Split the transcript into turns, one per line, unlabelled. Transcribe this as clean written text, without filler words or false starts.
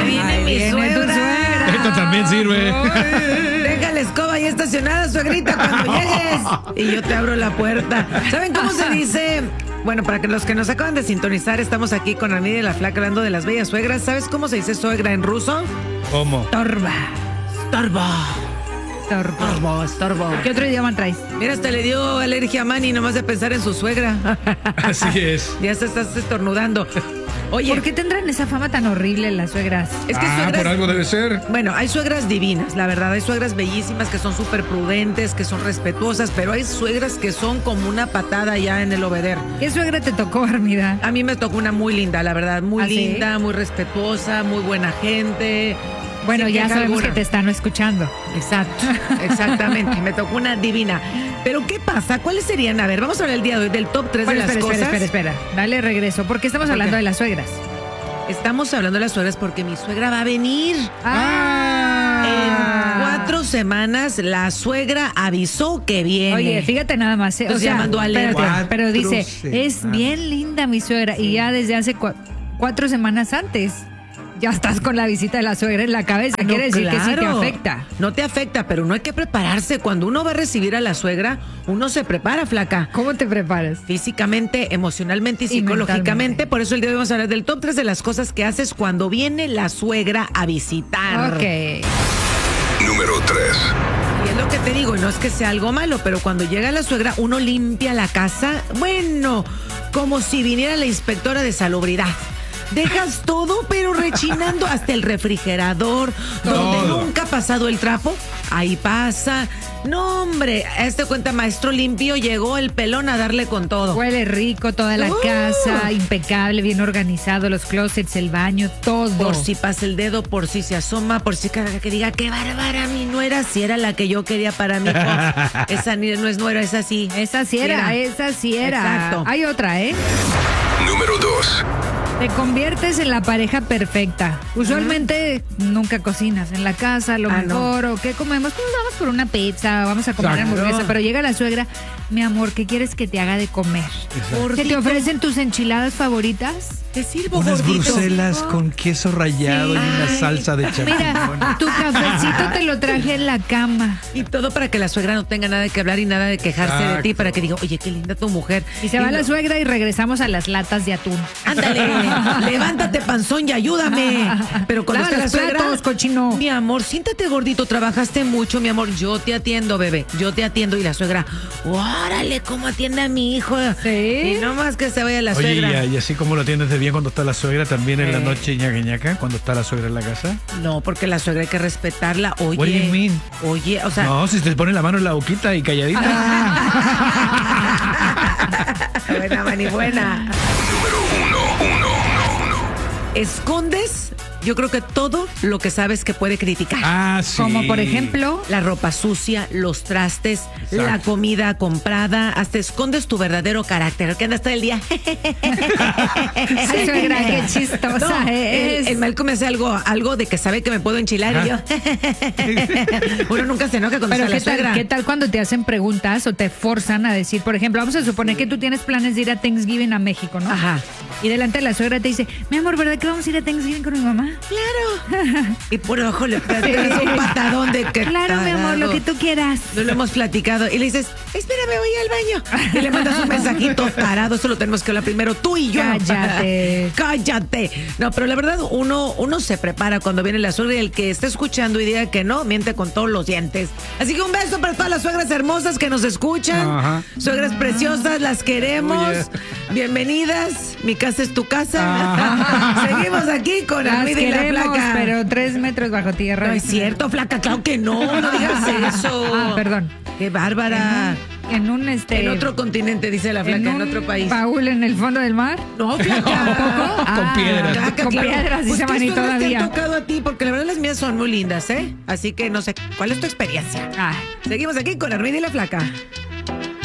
viene mi
viene tu
suegra.
suegra.
Esto también sirve.
Deja la escoba ahí estacionada, suegrita, cuando llegues. Y yo te abro la puerta. ¿Saben cómo se dice? Bueno, para que los que nos acaban de sintonizar, estamos aquí con Armida y la Flaca hablando de las bellas suegras. ¿Sabes cómo se dice suegra en ruso?
¿Cómo?
Torba.
Estorbo.
¿Qué otro idioma traes?
Mira, hasta le dio alergia a Manny nomás de pensar en su suegra.
Así es.
Ya se estás estornudando. Oye,
¿Por qué tendrán esa fama tan horrible las suegras?
es que
por
suegras...
algo debe ser.
Bueno, hay suegras divinas, la verdad. Hay suegras bellísimas que son súper prudentes, que son respetuosas, pero hay suegras que son como una patada ya en el obeder.
¿Qué suegra te tocó, Armida?
A mí me tocó una muy linda, la verdad. Muy
¿Ah, sí?
linda, muy respetuosa, muy buena gente.
Bueno,
Sin
ya
queja
sabemos
alguna.
que te están escuchando.
Exacto, exactamente. Me tocó una divina. Pero ¿qué pasa? ¿Cuáles serían? A ver, vamos a hablar el día de hoy del top 3
Bueno,
de las
espera. Dale regreso. ¿Por qué estamos
¿Por
hablando
qué?
de las suegras?
Estamos hablando de las suegras porque mi suegra va a venir. En
Ah.
4 semanas la suegra avisó que viene.
Oye, fíjate nada más.
Entonces ya mandó alerta.
espérate, pero dice,
4
es
semanas.
bien linda mi suegra. Y ya desde hace 4 semanas antes, ya estás con la visita de la suegra en la cabeza.
No,
Quiere decir que sí te
claro.
afecta.
No te afecta, pero uno hay que prepararse. Cuando uno va a recibir a la suegra, uno se prepara, Flaca.
¿Cómo te preparas?
Físicamente, emocionalmente y
Y
psicológicamente.
mentalmente.
Por eso el día de hoy vamos a hablar del top 3 de las cosas que haces cuando viene la suegra a visitar.
Ok.
Número 3.
Y es lo que te digo, y no es que sea algo malo, pero cuando llega la suegra, uno limpia la casa, bueno, como si viniera la inspectora de salubridad. Dejas todo, pero rechinando hasta el refrigerador, donde
Todo.
nunca ha pasado el trapo, ahí pasa. No, hombre, este cuenta maestro limpio, llegó el pelón a darle con todo.
Huele rico toda la casa, impecable, bien organizado, los closets, el baño, todo.
Por si pasa el dedo, por si se asoma, por si cada que diga, qué bárbara mi nuera, si era la que yo quería para mi hijo. Esa no es nuera, esa sí.
Esa sí era.
Exacto.
Hay otra, ¿eh?
Número 2.
Te conviertes en la pareja perfecta. Usualmente nunca cocinas en la casa, a lo
Ah,
mejor, o ¿qué comemos? Pues vamos por una pizza, vamos a comer
Exacto.
hamburguesa, pero llega la suegra, mi amor, ¿qué quieres que te haga de comer? ¿Se
Gordito,
te ofrecen tus enchiladas favoritas?
te sirvo,
Unas
gordito.
Bruselas con queso rallado y una
Ay.
salsa de champiñón.
Mira, tu cafecito te lo traje en la cama.
Y todo para que la suegra no tenga nada de que hablar y nada de quejarse de ti,
Exacto.
para que diga, oye, qué linda tu mujer.
Y se va
no-
la suegra y regresamos a las latas de atún.
Ándale, levántate, panzón, y ayúdame. Pero cuando
Lava
está la
los
suegra,
platos, cochino.
mi amor, siéntate, gordito, trabajaste mucho, mi amor. Yo te atiendo, bebé. Yo te atiendo. Y la suegra, órale, cómo atiende a mi hijo.
Sí.
Y no más que se vaya la
Oye,
suegra.
y así como lo atiendes de bien cuando está la suegra, también en la
Eh.
noche ñaca ñaca, cuando está la suegra en la casa.
No, porque la suegra hay que respetarla. Oye.
What do you mean?
Oye, o sea.
No, si te pone la mano en la boquita y calladita.
Buena, Mani, buena.
Número 1.
Escondes, yo creo que todo lo que sabes que puede criticar.
Ah, sí.
Como por ejemplo,
La ropa sucia, los trastes,
Exacto.
la comida comprada, hasta escondes tu verdadero carácter, que andas todo el día.
ay, suegra, qué chistosa
No,
es.
el Malcolm me hace algo de que sabe que me puedo enchilar y yo. Uno nunca se enoja cuando
Pero
está la suegra.
¿qué tal cuando te hacen preguntas o te forzan a decir, por ejemplo, vamos a suponer que tú tienes planes de ir a Thanksgiving a México, ¿no?
Ajá.
Y delante de la suegra te dice, mi amor, ¿verdad que vamos a ir a Thanksgiving con mi mamá?
Claro. Y por ojo le pegas un patadón de que.
Claro, mi amor, lo que tú quieras.
No lo hemos platicado. Y le dices, espérame, voy al baño. Y le mandas un mensajito tarado. Eso lo tenemos que hablar primero tú y yo.
Cállate.
Cállate. No, pero la verdad, uno se prepara cuando viene la suegra y el que esté escuchando y diga que no, miente con todos los dientes. Así que un beso para todas las suegras hermosas que nos escuchan.
Ajá.
Suegras preciosas, las queremos.
Oye.
Bienvenidas. Mi casa es tu casa.
Ajá.
Seguimos aquí con
Las
Armida y la
queremos,
Flaca.
pero 3 metros bajo tierra.
No es cierto, Flaca, claro que no. No digas eso.
Ah, perdón.
Qué bárbara.
En un
En otro continente, dice la Flaca, en otro país.
baúl en el fondo del mar.
No, Flaca.
¿Tampoco?
Con piedras.
Flaca,
Con
claro.
piedras,
Pues,
dice
¿qué
Mani
suegras te
todavía.
han tocado a ti? Porque la verdad las mías son muy lindas, ¿eh? Así que no sé, ¿cuál es tu experiencia?
Ah.
Seguimos aquí con Armida y la Flaca.